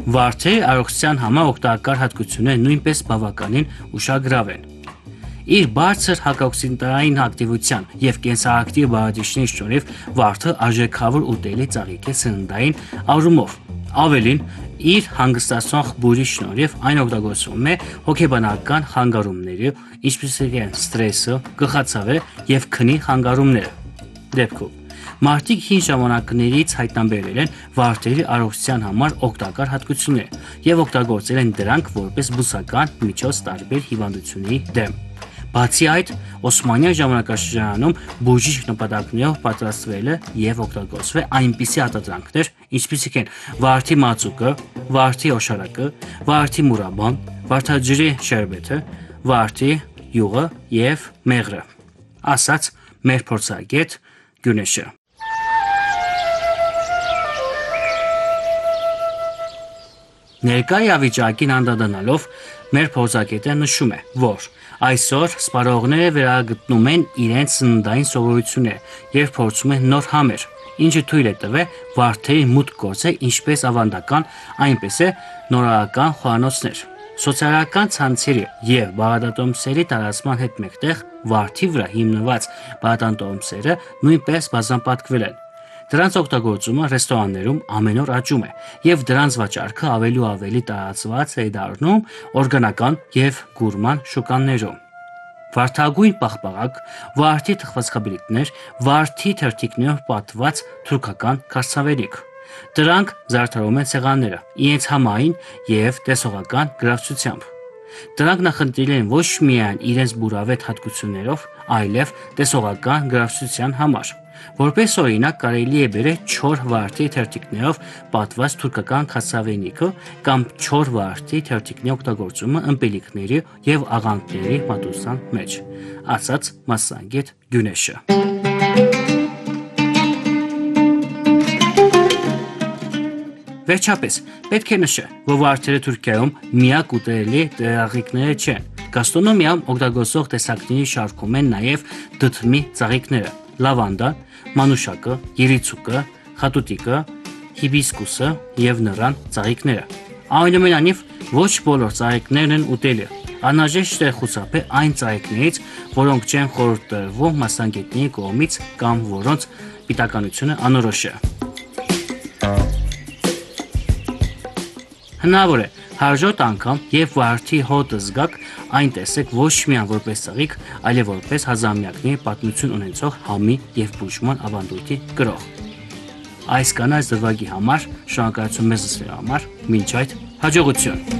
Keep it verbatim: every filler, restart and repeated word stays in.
Վարդերի առողջության համար օգտակար հատկությունները նույնպես բավականին ուշագրավ են։ Իր բարձր հակաօքսիդանտային ակտիվության եւ կենսաակտիվ բաղադրիչների շնորհիվ վարդը արժեքավոր ուտելի ծաղիկ է սննդային առումով։ Ավելին, իր հանգստացնող բույրի շնորհիվ այն օգտագործվում է հոգեբանական խանգարումների, ինչպիսիք են ստրեսը, գլխացավը եւ քնի խանգարումները դեպքում։ Մարդիկ հին ժամանակներից հայտնաբերել են վարդերի առողջության համար օգտակար հատկություններ եւ օգտագործել են դրանք որպես բուսական միջոց տարբեր հիվանդությունների դեմ։ Բացի այդ, Օսմանյան ժամանակաշրջանում բուժիչ նպատակներով պատրաստվել է եւ օգտագործվել այնպիսի արտադրանքներ, ինչպիսիք են վարդի մածուկը, վարդի օշարակը, վարդի մուրաբան, վարդաջրի շերբեթը, վարդի յուղը եւ մեղրը, ասաց մեր փորձագետ Գյունեշը։ Ներկայ իրավիճակին անդրադառնալով մեր փորձագետը նշում է, որ այսօր սպառողները վերագտնում են իրենց սննդային սովորությունները եւ փորձում են նոր համեր, ինչը թույլ է տվել վարդերի մուտք գործել ինչպես ավանդական, այնպես էլ նորարարական խոհանոցներ։ Սոցիալական ցանցերի եւ բաղադրատոմսերի տարածման հետ մեկտեղ վարդի վրա հիմնված բաղադրատոմսերը նույնպես բազմապատկվել են։ Դրանց օգտագործումը ռեստորաններում ամեն օր աճում է եւ դրանց վաճառքը ավելի ու ավելի տարածված է դառնում օրգանական եւ գուրման շուկաներում։ Վարդագույն պաղպաղակ, վարդի թխվածքաբլիթներ, վարդի թերթիկներով պատված թուրքական քարսավերիք։ Դրանք զարդարում են սեղանները իրենց համային եւ տեսողական գրավչությամբ։ Դրանք նախընտրել են ոչ միայն իրենց բուրավետ հատկություններով, այլև տեսողական գրավչության համար։ Որպես օրինակ կարելի է բերել չոր վարդի թերթիկներով պատված թուրքական քարսավենիքը կամ չոր վարդի թերթիկների օգտագործումը ըմպելիքների եւ աղանդների մատուցման մեջ, ասաց մասնագետ Գյունեշը։ Վերջապես, պետք է նշել, որ վարդերը Թուրքիայում միակ ուտելի ծաղիկները չեն։ Գաստրոնոմիայում օգտագործող տեսակների շարքում են նաև դդմի ծաղիկները՝ լավանդան, մանուշակը, երիցուկը, խատուտիկը, հիբիսկուսը եւ նռան ծաղիկները։ Այնուամենայնիվ, ոչ բոլոր ծաղիկներն են ուտելի։ Անհրաժեշտ է խուսափել այն ծաղիկներից, որոնք չեն խորհուրդ տրվում մասնագետների կողմից կամ որոնց պիտականությունը անորոշ է։ Հնարավոր է հաջորդ անգամ եւ վարդի հոտը զգաք, այն տեսեք ոչ միայն որպես ծաղիկ, այլև որպես հազարամյակների պատմություն ունեցող համի եւ բուժման ավանդույթի կրող։ Այս կանայք դրվագի համար շնորհակալություն մեզ լսելու համար, մինչ այդ հաջողություն։